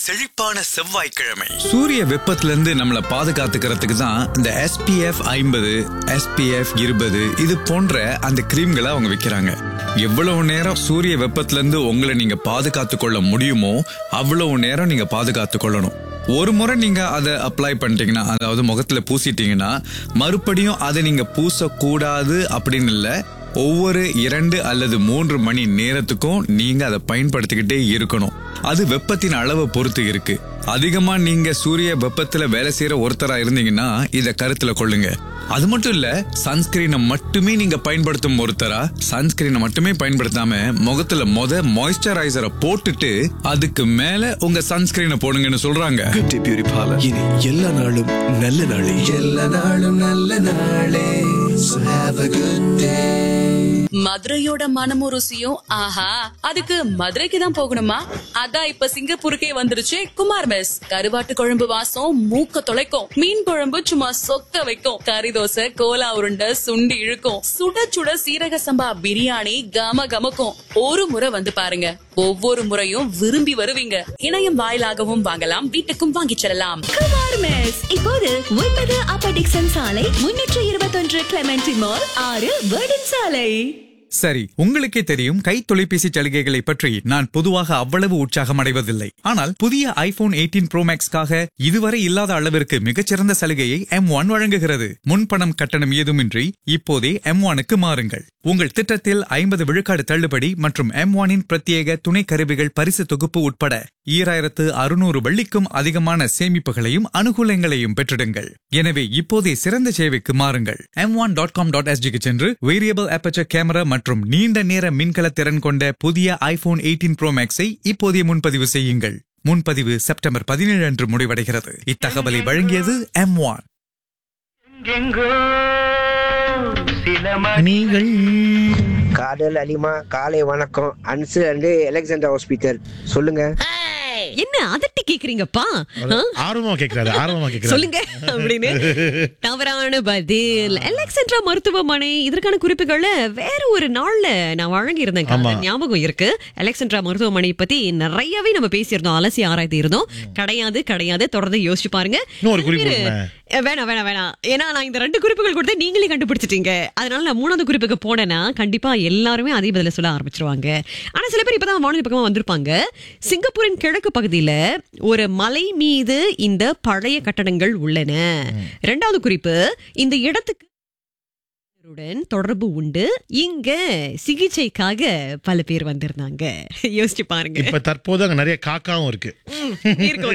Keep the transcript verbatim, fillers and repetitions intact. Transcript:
செழிப்பான செவ்வாய்க்கிழமை. சூரிய வெப்பத்துல இருந்து நம்மளை பாதுகாத்துக்கிறதுக்கு தான் இந்த எஸ் பி எஃப் ஐம்பது, எஸ் பி எஃப் இருபது இது போன்ற அந்த கிரீம்களை அவங்க விற்கிறாங்க. எவ்வளவு நேரம் சூரிய வெப்பத்துல இருந்து உங்களை நீங்க பாதுகாத்து கொள்ள முடியுமோ அவ்வளவு நேரம் நீங்க பாதுகாத்து கொள்ளணும். ஒரு முறை நீங்க அதை அப்ளை பண்ணிட்டீங்கன்னா, அதாவது முகத்துல பூசிட்டீங்கன்னா மறுபடியும் அதை நீங்க பூசக்கூடாது அப்படின்னு இல்ல. ஒவ்வொரு இரண்டு அல்லது மூன்று மணி நேரத்துக்கும் நீங்க அதை பயன்படுத்திக்கிட்டே இருக்கணும். அது வெப்பத்தின் அளவை பொறுத்து இருக்கு. அதிகமா நீங்க சூரிய வெப்பத்துல வேலை செய்யற ஒருத்தரா இருந்தீங்கன்னா இத கருத்துல கொள்ளுங்க. அது மட்டும் இல்ல, சன்ஸ்கிரீனை மட்டுமே நீங்க பயன்படுத்தும் ஒருத்தரா சன்ஸ்கிரீனை மட்டுமே பயன்படுத்தாம முகத்துல மொத மாய்ஸ்சரைசரை போட்டுட்டு அதுக்கு மேல உங்க சன்ஸ்கிரீனை போடுங்கன்னு சொல்றாங்க. இனி எல்லா நாளும் நல்ல நாளே, எல்லா நாளும் நல்ல நாளே. So have a good day. மதுரையோட மனமும் ருசியும் ஆஹா, அதுக்கு மதுரைக்கு தான் போகணுமா? அதான் இப்ப சிங்கப்பூருக்கே வந்துருச்சு குமார் மெஸ். கருவாட்டு குழம்பு வாசம் மூக்க தொலைக்கும், மீன் குழம்பு சும்மா சொக்க வைக்கும், கறி தோசை, கோலா உருண்டை, சுண்டி இழுக்கும், சுட சுட சீரக சம்பா பிரியாணி கம கமக்கும். ஒரு முறை வந்து பாருங்க, ஒவ்வொரு முறையும் விரும்பி வருவீங்க. இணையம் வாயிலாகவும் வாங்கலாம், வீட்டுக்கும் வாங்கிச் செல்லலாம். குமார் மெஸ் இப்போது ஒன்பது அப்பர் டிக்சன் சாலை, முன்னூற்று இருபத்தொன்று கிளெமென்டி மால், ஆறு வேர்டன் சாலை. சரி, உங்களுக்கே தெரியும் கை தொலைபேசி சலுகைகளை பற்றி நான் பொதுவாக அவ்வளவு உற்சாகம் அடைவதில்லை. ஆனால் புதிய ஐபோன் எயிட்டீன் ப்ரோ மேக்ஸ்க்காக இதுவரை இல்லாத அளவிற்கு மிகச்சிறந்த சலுகையை எம் ஒன் வழங்குகிறது. முன்பணம் கட்டணம் ஏதுமின்றி இப்போதே எம் ஒனுக்கு மாறுங்கள். உங்கள் திட்டத்தில் ஐம்பது விழுக்காடு தள்ளுபடி மற்றும் எம் ஒனின் பிரத்யேக துணை கருவிகள் பரிசு தொகுப்பு உட்பட ஈராயிரத்து அறுநூறு வெள்ளிக்கும் அதிகமான சேமிப்புகளையும் அனுகூலங்களையும் பெற்றிடுங்கள். எனவே இப்போதே சிறந்த சேவைக்கு மாறுங்கள். M one dot com dot எஸ்ஜிக்கு சென்று வேரியபிள் அப்பேச்சர் கேமரா மற்றும் நீண்ட நேர மின்கல திறன் கொண்ட புதிய ஐபோன் எயிட்டீன் ப்ரோ மேக்ஸை இப்போதே முன்பதிவு செய்யுங்கள். முன்பதிவு செப்டம்பர் பதினேழு அன்று முடிவடைகிறது. இத்தகவலை வழங்கியது எம் ஒன். நீங்கள் காதல் அலிமா காலை வணக்கம். அன்சு அண்டு அலெக்சாண்டர் ஹாஸ்பிட்டல் சொல்லுங்க. என்ன அதட்டி கேக்குறீங்கப்பா? ஆர்வமா கேக்குறாரு, ஆர்வமா கேக்குறாரு. சொல்லுங்க அப்படின்னு தவறான பதில். அலெக்சாண்ட்ரா மருத்துவமனை இதற்கான குறிப்புகளை வேற ஒரு நாள்ல நான் வழங்கி இருந்தேன், ஞாபகம் இருக்கு. அலெக்சாண்ட்ரா மருத்துவமனை பத்தி நிறையவே நம்ம பேசியிருந்தோம், அலசி ஆராய்ச்சி இருந்தோம். கிடையாது கிடையாது, தொடர்ந்து யோசிச்சு பாருங்க. வேணாம் வேணாம் வேணாம், ஏன்னா நான் இந்த ரெண்டு குறிப்புகள் கொடுத்தா நீங்களே கண்டுபிடிச்சிட்டீங்க. அதனால நான் மூணாவது குறிப்புக்கு போனேன்னா கண்டிப்பா எல்லாருமே அதே பதில சொல்ல ஆரம்பிச்சிருவாங்க. ஆனா சில பேர் இப்பதான் வானொலி பக்கமா வந்திருப்பாங்க. சிங்கப்பூரின் கிழக்கு பகுதியில ஒரு மலை மீது இந்த பழைய கட்டடங்கள் உள்ளன. இரண்டாவது குறிப்பு, இந்த இடத்துக்கு தொடர்பு உண்டு. இங்க சிகிச்சைக்காக பல பேர் வந்திருந்தாங்க. யோசிச்சு பாருங்க. இப்ப தற்போது அங்க நிறைய காக்காவும் இருக்கு.